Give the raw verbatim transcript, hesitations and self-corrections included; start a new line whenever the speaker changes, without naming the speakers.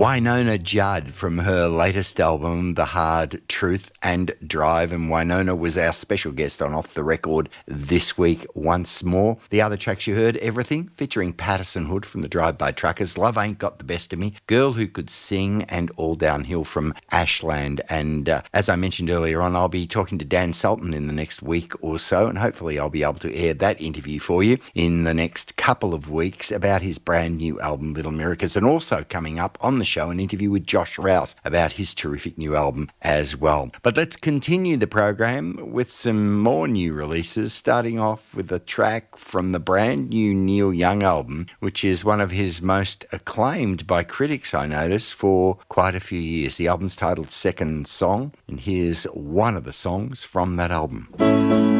Wynonna Judd from her latest album, The Hard Truth and Drive, and Wynonna was our special guest on Off the Record this week once more. The other tracks you heard, Everything, featuring Patterson Hood from the Drive-By Truckers, Love Ain't Got the Best of Me, Girl Who Could Sing, and All Downhill from Ashland. And uh, as I mentioned earlier on, I'll be talking to Dan Sultan in the next week or so, and hopefully I'll be able to air that interview for you in the next couple of weeks about his brand new album, Little Miracles, and also coming up on the show an interview with Josh Rouse about his terrific new album as well. But let's continue the program with some more new releases, starting off with a track from the brand new Neil Young album, which is one of his most acclaimed by critics, I notice, for quite a few years. The album's titled Second Song, and here's one of the songs from that album.